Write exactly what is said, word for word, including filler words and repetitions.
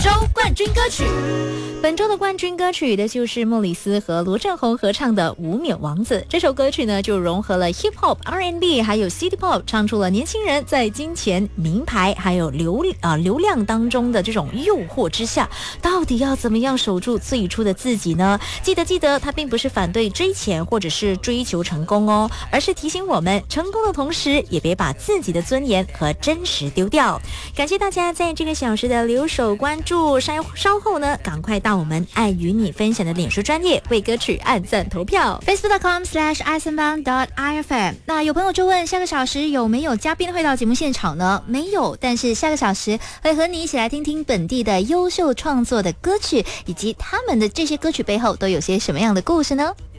周冠军歌曲。 本周的冠军歌曲的就是莫里斯和罗振宏合唱的《无冕王子》。这首歌曲呢，就融合了 hip hop、R and B 还有 City Pop， 唱出了年轻人在金钱、名牌还有流啊、呃、流量当中的这种诱惑之下，到底要怎么样守住最初的自己呢？记得记得，他并不是反对追钱或者是追求成功哦，而是提醒我们，成功的同时也别把自己的尊严和真实丢掉。感谢大家在这个小时的留守关注，稍稍后呢，赶快到我们爱与你分享的脸书专页为歌曲按赞投票 facebook.com slash i s n b a n dot i f m。 那有朋友就问，下个小时有没有嘉宾会到节目现场呢？没有，但是下个小时会和你一起来听听本地的优秀创作的歌曲，以及他们的这些歌曲背后都有些什么样的故事呢？